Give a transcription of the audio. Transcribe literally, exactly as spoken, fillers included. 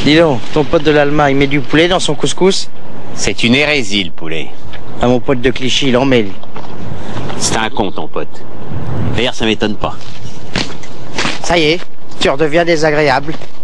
Dis donc, ton pote de l'Allemagne, il met du poulet dans son couscous? C'est une hérésie, le poulet. Ah, mon pote de Clichy, il en met, lui. C'est un con, ton pote. D'ailleurs, ça m'étonne pas. Ça y est, tu redeviens désagréable.